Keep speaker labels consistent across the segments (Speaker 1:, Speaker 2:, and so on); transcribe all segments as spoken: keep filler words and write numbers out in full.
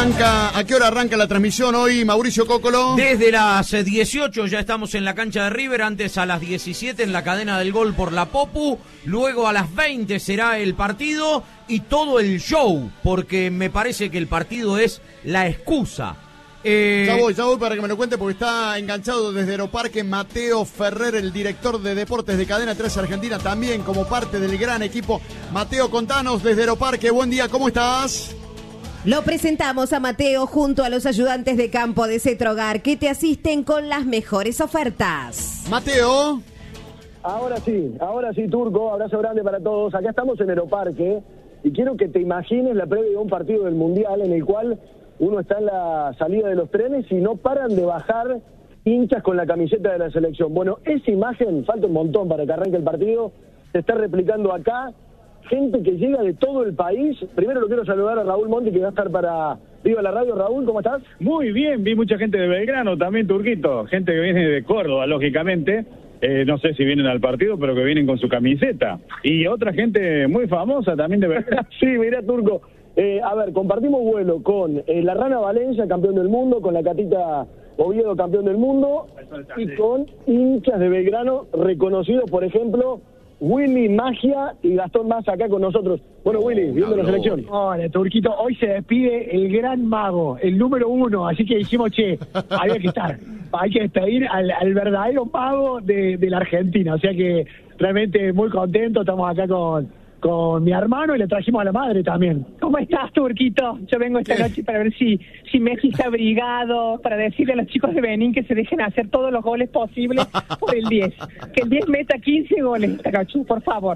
Speaker 1: arranca, ¿a qué hora arranca la transmisión hoy, Mauricio Cócolo?
Speaker 2: Desde las dieciocho ya estamos en la cancha de River, antes a las diecisiete en la cadena del gol por la Popu, luego a las veinte será el partido y todo el show, porque me parece que el partido es la excusa. Eh...
Speaker 1: Ya voy, ya voy para que me lo cuente porque está enganchado desde Aeroparque Mateo Ferrer, el director de deportes de Cadena tres Argentina, también como parte del gran equipo. Mateo, contanos desde Aeroparque, buen día, ¿cómo estás?
Speaker 3: Lo presentamos a Mateo junto a los ayudantes de campo de Cetrogar que te asisten con las mejores ofertas.
Speaker 1: Mateo.
Speaker 4: Ahora sí, ahora sí, Turco, abrazo grande para todos. Acá estamos en Aeroparque y quiero que te imagines la previa de un partido del Mundial en el cual uno está en la salida de los trenes y no paran de bajar hinchas con la camiseta de la selección. Bueno, esa imagen, falta un montón para que arranque el partido, se está replicando acá. Gente que llega de todo el país. Primero lo quiero saludar a Raúl Monti, que va a estar para Viva la Radio. Raúl, ¿cómo estás?
Speaker 5: Muy bien, vi mucha gente de Belgrano, también Turquito, gente que viene de Córdoba, lógicamente. Eh, no sé si vienen al partido, pero que vienen con su camiseta. Y otra gente muy famosa también de Belgrano.
Speaker 4: Sí, mirá, Turco. Eh, a ver, compartimos vuelo con eh, la Rana Valencia, campeón del mundo, con la Catita Oviedo, campeón del mundo, y con hinchas de Belgrano reconocidos, por ejemplo, Willy Magia y Gastón Más acá con nosotros. Bueno, Willy, viendo la selección.
Speaker 6: Hola, Turquito, hoy se despide el gran mago, el número uno, así que dijimos, che, había que estar, hay que despedir al, al verdadero mago de, de la Argentina, o sea que realmente muy contento, estamos acá con... con mi hermano y le trajimos a la madre también.
Speaker 7: ¿Cómo estás, Turquito? Yo vengo esta
Speaker 1: ¿Qué?
Speaker 7: noche para ver si, si Messi está abrigado, para decirle a los chicos de Benín que se dejen hacer todos los goles posibles por el diez. Que el diez meta quince goles esta noche, por favor.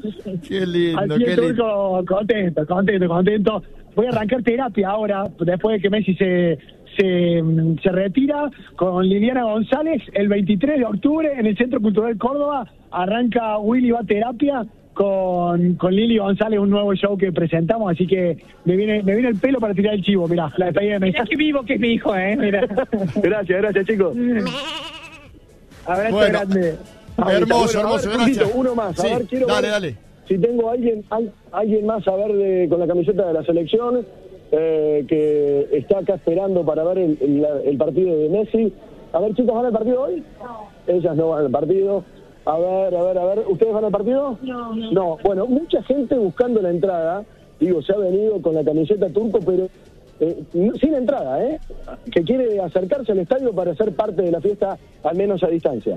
Speaker 1: Qué lindo,
Speaker 6: Así
Speaker 1: qué
Speaker 6: es,
Speaker 1: lindo.
Speaker 6: Turco, contento, contento, contento. Voy a arrancar terapia ahora, después de que Messi se... Se, se retira con Liliana González el veintitrés de octubre en el Centro Cultural Córdoba. Arranca Willy va a terapia con, con Lili González, un nuevo show que presentamos, así que me viene me viene el pelo para tirar el chivo. Mirá, la despedida de Messi.
Speaker 7: Mirá que vivo que es mi hijo, ¿eh? Mirá.
Speaker 4: Gracias, gracias, chicos.
Speaker 6: Abrazo
Speaker 1: Bueno,
Speaker 6: grande.
Speaker 1: hermoso,
Speaker 4: Bueno,
Speaker 1: hermoso,
Speaker 4: a ver,
Speaker 1: gracias.
Speaker 4: Turquito, uno más, a
Speaker 1: Sí,
Speaker 4: ver, quiero
Speaker 1: dale,
Speaker 4: ver
Speaker 1: dale.
Speaker 4: si tengo a alguien, hay, alguien más a ver de, con la camiseta de la selección, eh, que está acá esperando para ver el, el, el partido de Messi. A ver, chicos, ¿van al partido hoy? No. Ellas no van al partido. A ver, a ver, a ver, ¿ustedes van al partido?
Speaker 7: No, no.
Speaker 4: No, bueno, mucha gente buscando la entrada, digo, se ha venido con la camiseta Turco, pero eh, sin entrada, ¿eh? Que quiere acercarse al estadio para ser parte de la fiesta, al menos a distancia.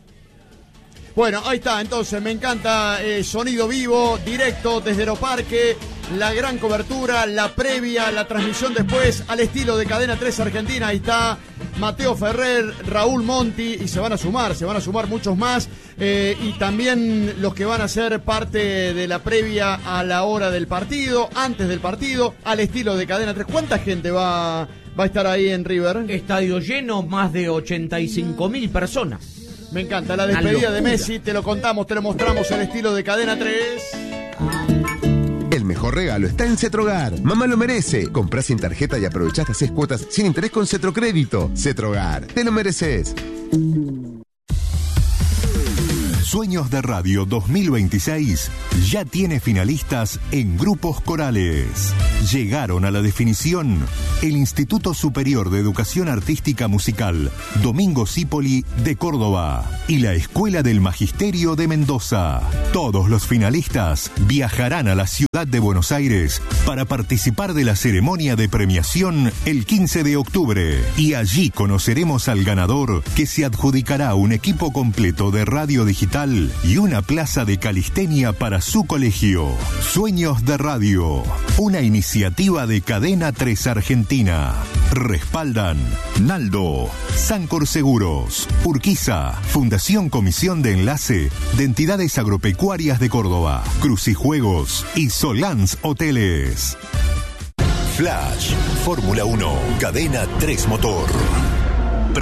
Speaker 1: Bueno, ahí está, entonces me encanta eh, sonido vivo, directo desde Aeroparque, la gran cobertura, la previa, la transmisión después al estilo de Cadena tres Argentina. Ahí está Mateo Ferrer, Raúl Monti y se van a sumar, se van a sumar muchos más eh, y también los que van a ser parte de la previa a la hora del partido, antes del partido, al estilo de Cadena tres. ¿Cuánta gente va, va a estar ahí en River?
Speaker 2: Estadio lleno, más de ochenta y cinco mil personas.
Speaker 1: Me encanta, la despedida de Messi, te lo contamos, te lo mostramos, el estilo de Cadena tres.
Speaker 8: El mejor regalo está en Cetrogar. Mamá lo merece. Comprá sin tarjeta y aprovechá hasta seis cuotas sin interés con Cetrocrédito. Cetrogar, te lo mereces.
Speaker 9: Sueños de Radio dos mil veintiséis ya tiene finalistas en grupos corales. Llegaron a la definición el Instituto Superior de Educación Artística Musical Domingo Cipoli de Córdoba y la Escuela del Magisterio de Mendoza. Todos los finalistas viajarán a la ciudad de Buenos Aires para participar de la ceremonia de premiación el quince de octubre. Y allí conoceremos al ganador, que se adjudicará un equipo completo de radio digital y una plaza de calistenia para su colegio. Sueños de Radio, una iniciativa de Cadena tres Argentina. Respaldan Naldo, Sancor Seguros, Urquiza, Fundación Comisión de Enlace de Entidades Agropecuarias de Córdoba, Crucijuegos y Solans Hoteles.
Speaker 10: Flash, Fórmula uno, Cadena tres Motor.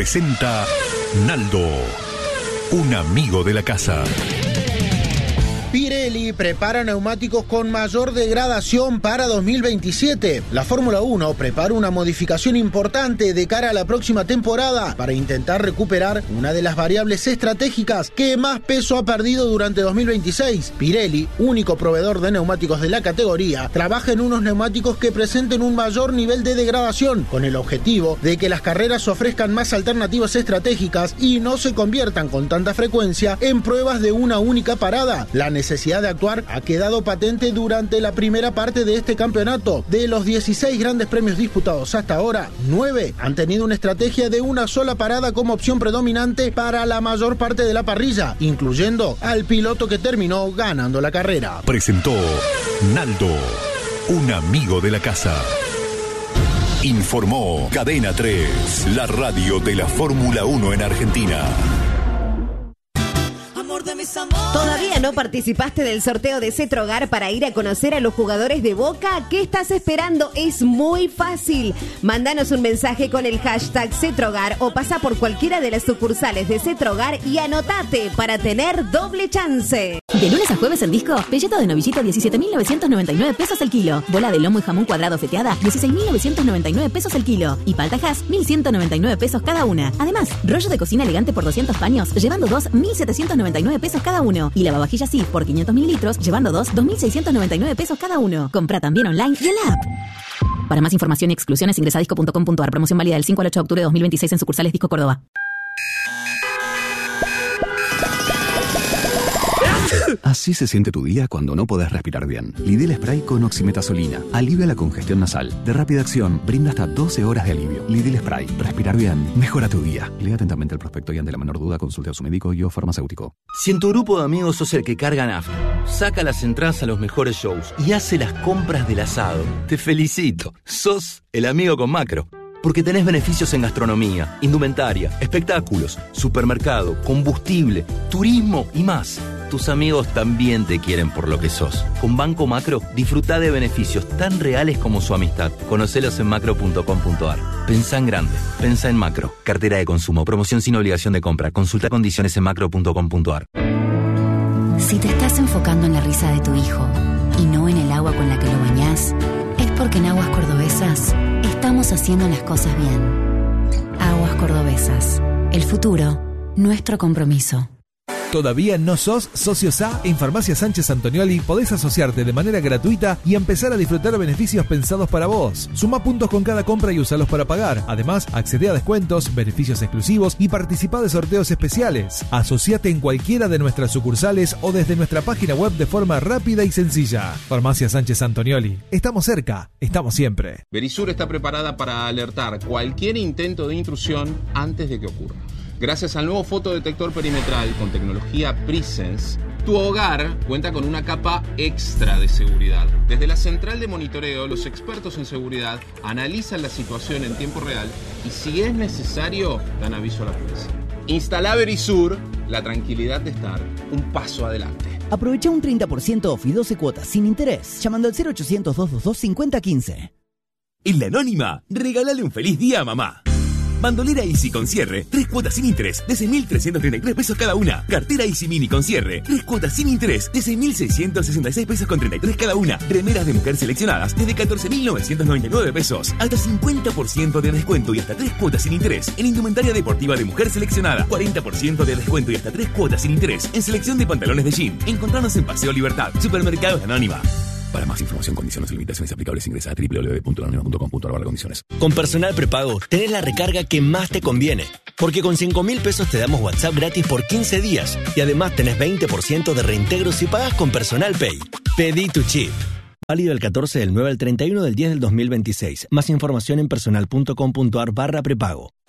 Speaker 10: Presenta Naldo, un amigo de la casa.
Speaker 11: Pirelli prepara neumáticos con mayor degradación para dos mil veintisiete. La Fórmula uno prepara una modificación importante de cara a la próxima temporada para intentar recuperar una de las variables estratégicas que más peso ha perdido durante dos mil veintiséis. Pirelli, único proveedor de neumáticos de la categoría, trabaja en unos neumáticos que presenten un mayor nivel de degradación, con el objetivo de que las carreras ofrezcan más alternativas estratégicas y no se conviertan con tanta frecuencia en pruebas de una única parada. La necesidad de actuar ha quedado patente durante la primera parte de este campeonato. De los dieciséis grandes premios disputados hasta ahora, nueve han tenido una estrategia de una sola parada como opción predominante para la mayor parte de la parrilla, incluyendo al piloto que terminó ganando la carrera.
Speaker 10: Presentó Naldo, un amigo de la casa. Informó Cadena tres, la radio de la Fórmula uno en Argentina.
Speaker 3: ¿Todavía no participaste del sorteo de Cetrogar para ir a conocer a los jugadores de Boca? ¿Qué estás esperando? Es muy fácil. Mándanos un mensaje con el hashtag Cetrogar o pasa por cualquiera de las sucursales de Cetrogar y anotate para tener doble chance.
Speaker 12: De lunes a jueves en Disco, pelleto de novillito diecisiete mil novecientos noventa y nueve pesos el kilo. Bola de lomo y jamón cuadrado feteada dieciséis mil novecientos noventa y nueve pesos el kilo. Y paltajas mil ciento noventa y nueve pesos cada una. Además, rollo de cocina elegante por doscientos paños, llevando dos mil setecientos noventa y nueve pesos cada uno. Y lavavajillas sí por quinientos mililitros, llevando dos dos mil seiscientos noventa y nueve pesos cada uno. Compra también online y en la app. Para más información y exclusiones ingresa a disco punto com punto ar. Promoción válida del cinco al ocho de octubre de dos mil veintiséis en sucursales Disco Córdoba.
Speaker 13: Así se siente tu día cuando no podés respirar bien. Lidl Spray con oximetazolina. Alivia la congestión nasal. De rápida acción, brinda hasta doce horas de alivio. Lidl Spray. Respirar bien. Mejora tu día. Lea atentamente el prospecto y ante la menor duda consulte a su médico y o farmacéutico.
Speaker 14: Si en tu grupo de amigos sos el que carga nafta, saca las entradas a los mejores shows y hace las compras del asado, te felicito. Sos el amigo con Macro. Porque tenés beneficios en gastronomía, indumentaria, espectáculos, supermercado, combustible, turismo y más. Tus amigos también te quieren por lo que sos. Con Banco Macro, disfrutá de beneficios tan reales como su amistad. Conocelos en macro punto com punto ar. Pensá en grande. Pensá en Macro. Cartera de consumo. Promoción sin obligación de compra. Consulta condiciones en macro punto com punto ar.
Speaker 15: Si te estás enfocando en la risa de tu hijo y no en el agua con la que lo bañás, es porque en Aguas Cordobesas estamos haciendo las cosas bien. Aguas Cordobesas. El futuro, nuestro compromiso.
Speaker 16: ¿Todavía no sos socio S A? En Farmacia Sánchez Antonioli podés asociarte de manera gratuita y empezar a disfrutar beneficios pensados para vos. Suma puntos con cada compra y usalos para pagar. Además, accede a descuentos, beneficios exclusivos y participa de sorteos especiales. Asociate en cualquiera de nuestras sucursales o desde nuestra página web de forma rápida y sencilla. Farmacia Sánchez Antonioli. Estamos cerca, estamos siempre.
Speaker 17: Verisur está preparada para alertar cualquier intento de intrusión antes de que ocurra. Gracias al nuevo fotodetector perimetral con tecnología Presence, tu hogar cuenta con una capa extra de seguridad. Desde la central de monitoreo, los expertos en seguridad analizan la situación en tiempo real y si es necesario, dan aviso a la policía. Instala Verisur, la tranquilidad de estar un paso adelante.
Speaker 18: Aprovecha un treinta por ciento off y doce cuotas sin interés llamando al cero ochocientos, doscientos veintidós, cincuenta quince.
Speaker 19: En La Anónima, regálale un feliz día a mamá. Bandolera Easy con cierre, tres cuotas sin interés de seis mil trescientos treinta y tres pesos cada una. Cartera Easy Mini con cierre, tres cuotas sin interés de seis mil seiscientos sesenta y seis pesos con treinta y tres cada una. Remeras de mujer seleccionadas desde catorce mil novecientos noventa y nueve pesos. Hasta cincuenta por ciento de descuento y hasta tres cuotas sin interés en indumentaria deportiva de mujer seleccionada. cuarenta por ciento de descuento y hasta tres cuotas sin interés en selección de pantalones de jean. Encontrarnos en Paseo Libertad, Supermercados Anónima. Para más información, condiciones y limitaciones aplicables, ingresa a doble u doble u doble u punto lanónima punto com punto ar barra condiciones.
Speaker 20: Con Personal Prepago tenés la recarga que más te conviene. Porque con cinco mil pesos te damos WhatsApp gratis por quince días. Y además tenés veinte por ciento de reintegro si pagas con Personal Pay. Pedí tu chip. Válido del catorce del nueve al treinta y uno del diez del dos mil veintiséis. Más información en personal punto com punto ar barra prepago.